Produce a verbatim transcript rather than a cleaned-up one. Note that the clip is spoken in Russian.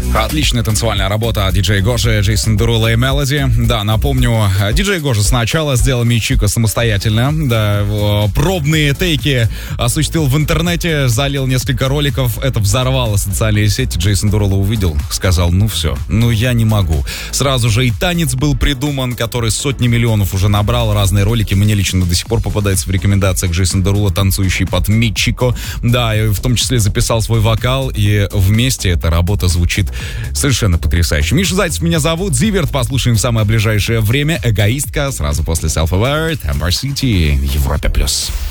Отличная танцевальная работа от диджея Гоши, Джейсон Дерула и Мелоди. Да, напомню, диджей Гоша сначала сделал Мичико самостоятельно. Да, пробные тейки осуществил в интернете, залил несколько роликов. Это взорвало социальные сети. Джейсон Дерула увидел, сказал: ну все, ну я не могу. Сразу же и танец был придуман, который сотни миллионов уже набрал. Разные ролики мне лично до сих пор попадаются в рекомендациях. Джейсон Дерула, танцующий под Мичико. Да, и в том числе записал свой вокал, и вместе эта работа звучит совершенно потрясающе. Миша Зайцев меня зовут. Зиверт послушаем в самое ближайшее время. Эгоистка сразу после Self-Aware, Temper City, Европа плюс.